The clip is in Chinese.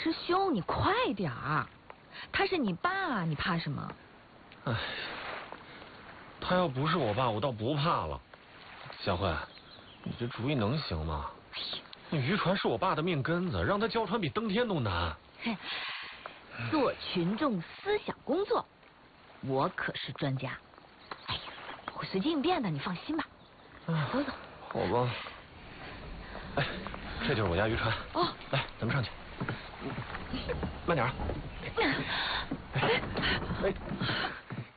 师兄，你快点儿！他是你爸，你怕什么？ 哎，他要不是我爸，我倒不怕了。小慧，你这主意能行吗？那渔船是我爸的命根子，让他教船比登天都难。 嘿，做群众思想工作，我可是专家。哎呀，会随机应变的，你放心吧。走走。 好吧。哎，这就是我家渔船。 哦， 来，咱们上去。慢点啊。哎。